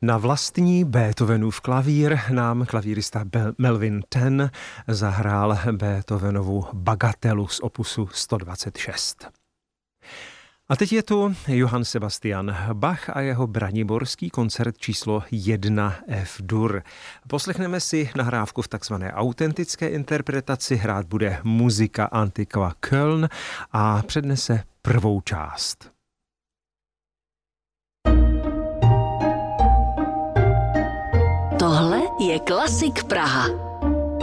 Na vlastní Beethovenův klavír nám klavírista Melvin Tan zahrál Beethovenovu Bagatelu z opusu 126. A teď je tu Johann Sebastian Bach a jeho braniborský koncert číslo 1 F-dur. Poslechneme si nahrávku v takzvané autentické interpretaci, hrát bude Muzika Antiqua Köln a přednese prvou část. Tohle je Klasik Praha.